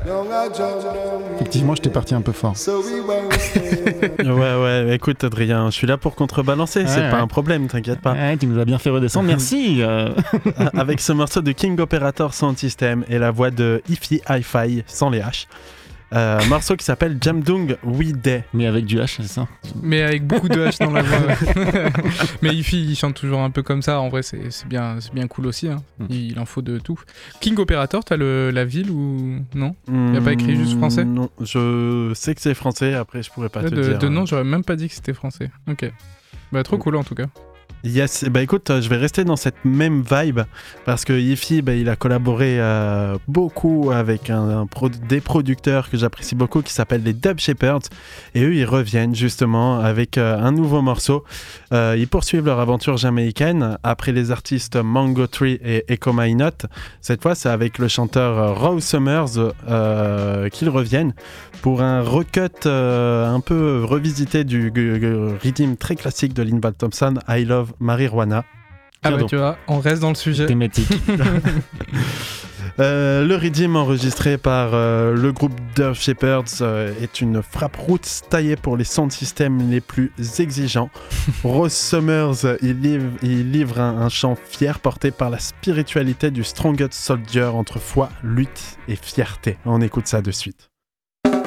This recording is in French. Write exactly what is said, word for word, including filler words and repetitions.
Effectivement, je t'ai parti un peu fort. Ouais, ouais, écoute Adrien, je suis là pour contrebalancer, ouais, c'est ouais. pas un problème, t'inquiète pas. Ouais, tu nous as bien fait redescendre, merci. euh. Avec ce morceau de King Operator Sound System et la voix de Ify Hi-Fi sans les H. Euh, morceau qui s'appelle Jamdung We Day. Mais avec du H, c'est ça? Mais avec beaucoup de H dans la voix. Ouais. Mais Ify, il chante toujours un peu comme ça. En vrai, c'est, c'est, bien, c'est bien cool aussi. Hein. Mm. Il en faut de tout. King Operator, t'as le, la ville ou non? Il n'y a pas écrit juste français? Non, je sais que c'est français, après je pourrais pas ouais, te de, dire. De nom, j'aurais même pas dit que c'était français. Ok. Bah, trop cool en tout cas. Yes, bah écoute, je vais rester dans cette même vibe parce que Ify, bah, il a collaboré euh, beaucoup avec un, un pro- des producteurs que j'apprécie beaucoup qui s'appellent les Dub Shepherds et eux ils reviennent justement avec euh, un nouveau morceau. Euh, ils poursuivent leur aventure jamaïcaine après les artistes Mango Tree et Echo My Note. Cette fois, c'est avec le chanteur euh, Raw Summers euh, qu'ils reviennent pour un recut euh, un peu revisité du g- g- rhythm très classique de Linval Thompson, I Love Marijuana. Ah bah Pardon. tu vois, on reste dans le sujet. Thématique. Euh, le rhythm enregistré par euh, le groupe Dub Shepherds euh, est une frappe roots taillée pour les sound systems les plus exigeants. Rose Summers, euh, il livre, il livre un, un chant fier porté par la spiritualité du Strongest Soldier entre foi, lutte et fierté. On écoute ça de suite.